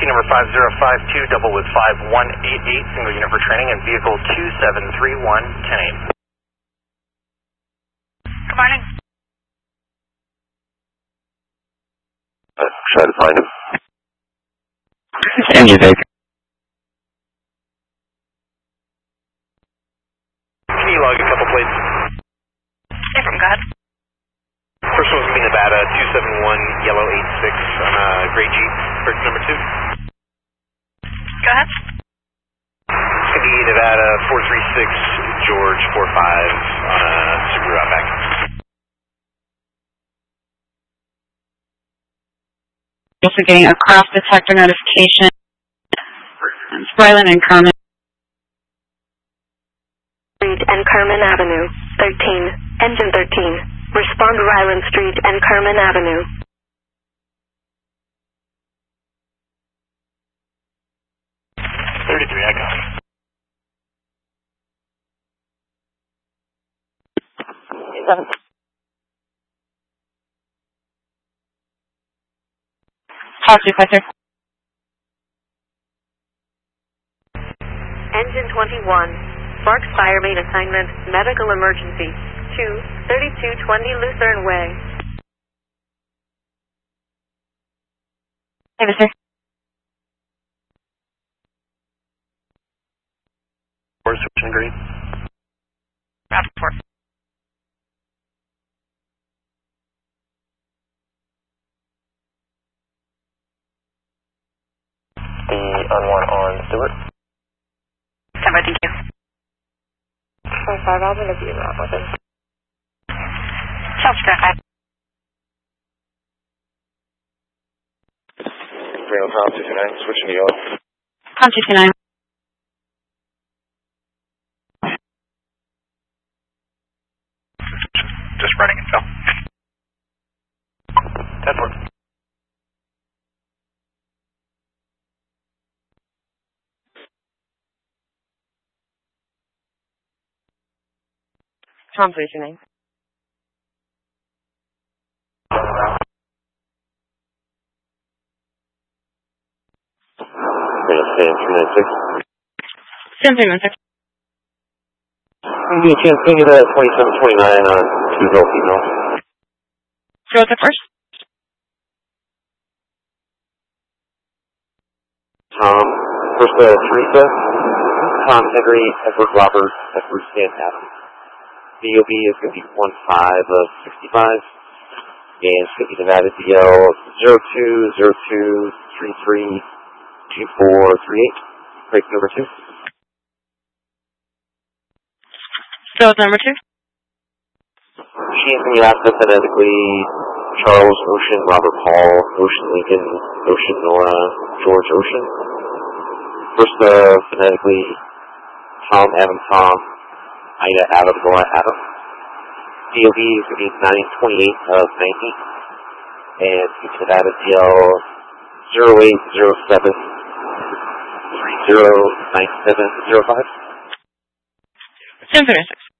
Whiskey number 5052, double with 5188, single unit for training, and vehicle 2731, 10-8. Good morning. Try to find him. Engine take. Can you log a couple plates? Hey, from God. First one's going to be Nevada 271 yellow 86 on a gray Jeep. Person number 2. Go ahead. It's going to be Nevada 436 George 45 on a Subaru Outback. Also getting a cross detector notification. It's Ryland and Carmen. Street and Carmen Avenue, 13, engine 13. Respond to Ryland Street and Carmen Avenue. Talk to you, sir. Engine 21, Sparks Fire Main Assignment, Medical Emergency, 3220 Lucerne Way. Hey, sir. Where's switching green? Rapid. The unwan on Stewart. Stand by, thank you. 5, I'm going to be around with him. South Sky 5. Green on Tom 229, switching to yellow. Tom 229. Just running and fell. 10-4. Tom 229. Stand 396. Stand 316. Give me a chance to get that 2729 on 2 girl female. So what's the first? Tom, first Teresa, Tom Henry, Edward Robert, Edward Stanhouse. DOB is going to be 15 of 65, and it's going to be Nevada DL 0202332438, break number 2. So what's number 2? She's going to be alphabetically Charles Ocean, Robert Paul, Ocean Lincoln, Ocean Nora, George Ocean. First phonetically Tom Adam Tom, Ida Adam Nora Adam. DOB is going to be 928 of 90. And it's Nevada DL 0807 309705. 1036.